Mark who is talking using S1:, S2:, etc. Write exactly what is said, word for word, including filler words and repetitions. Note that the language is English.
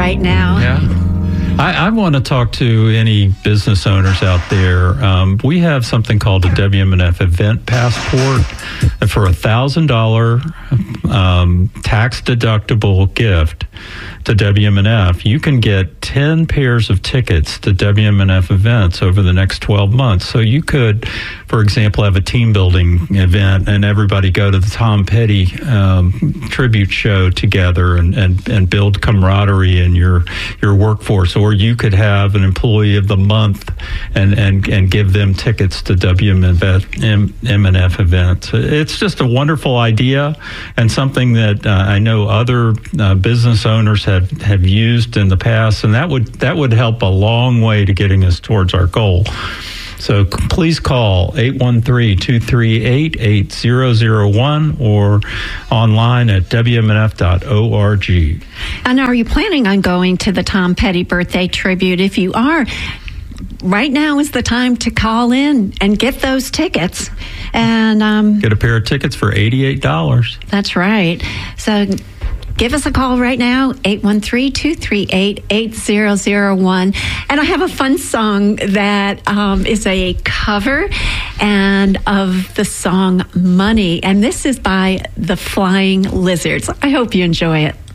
S1: right now.
S2: Yeah. I, I want to talk to any business owners out there. Um, we have something called a W M N F Event Passport. And for a one thousand dollars um, tax-deductible gift to W M N F, you can get ten pairs of tickets to W M N F events over the next twelve months. So you could, for example, have a team building event and everybody go to the Tom Petty um, tribute show together and, and, and build camaraderie in your, your workforce. Or you could have an employee of the month and, and, and give them tickets to W M N F events. It's just a wonderful idea and something that uh, I know other uh, business owners have, have used in the past, and that would that would help a long way to getting us towards our goal. So please call eight one three, two three eight, eight zero zero one or online at W M N F dot org.
S1: And are you planning on going to the Tom Petty birthday tribute? If you are, right now is the time to call in and get those tickets. And um,
S2: get a pair of tickets for eighty-eight dollars.
S1: That's right. So give us a call right now, eight one three, two three eight, eight zero zero one. And I have a fun song that um, is a cover and of the song Money. And this is by the Flying Lizards. I hope you enjoy it.